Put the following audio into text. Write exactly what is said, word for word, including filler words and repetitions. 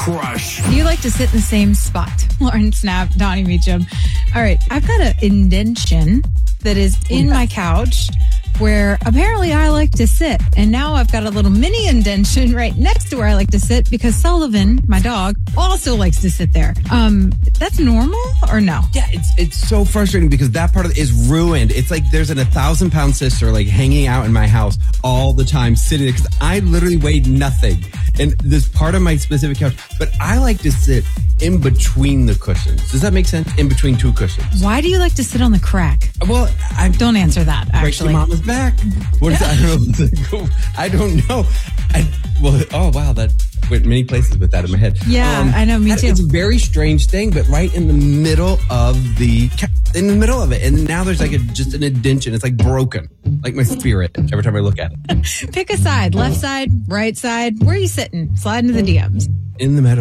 Crush. You like to sit in the same spot. Lauren Snap, Donnie Meacham. All right, I've got an indention that is in my couch where apparently I like to sit. And now I've got a little mini indention right next to where I like to sit because Sullivan, my dog, also likes to sit there. Um, that's normal or no? Yeah, it's it's so frustrating because that part of it is ruined. It's like there's an a thousand pound sister like hanging out in my house all the time, sitting there because I literally weigh nothing. And this part of my specific couch, but I like to sit in between the cushions. Does that make sense? In between two cushions. Why do you like to sit on the crack? Well, I Don't answer that, actually. Break your mama's back. What is that? I don't know. I don't know. I, well, oh wow, that went many places with that in my head. Yeah, I know, me that- too. It's a very strange thing, but right in the middle of the in the middle of it, and now there's like a just an indention. It's like broken, like my spirit. Every time I look at it, Pick a side, left side, right side. Where are you sitting? Slide into the D Ms. in the middle.